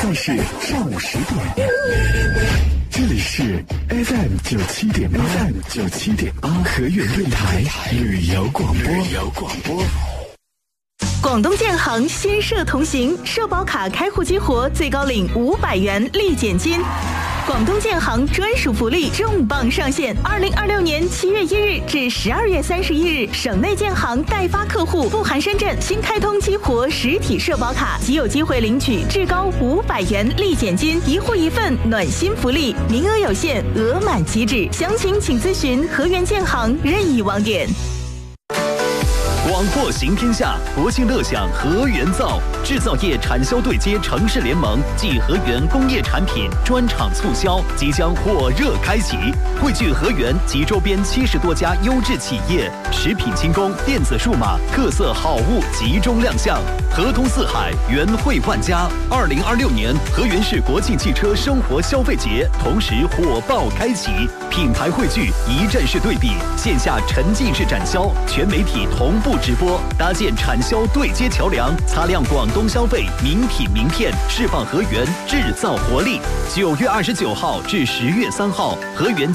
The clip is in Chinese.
在是上午10点。这里是 FM97.8，河源电台旅游广播。 广东建行先社同行，社保卡开户激活，最高领500元立减金。广东建行专属福利重磅上线！2026年7月1日至12月31日，省内建行代发客户不含深圳新开通激活实体社保卡，即有机会领取至高500元立减金，一户一份暖心福利，名额有限，额满即止。详情请咨询河源建行任意网点。 广播行天下，国庆乐享河源造，制造业产销对接城市联盟暨河源工业产品专场促销即将火热开启，汇聚河源及周边70多家优质企业，食品轻工、电子数码特色好物集中亮相，河通四海，源汇万家。2026年河源市国庆汽车生活消费节同时火爆开启，品牌汇聚，一站式对比，线下沉浸式展销，全媒体同步直播，搭建产销对接桥梁，擦亮广东消费名品名片，释放河源制造活力。9月29号至10月3号，河源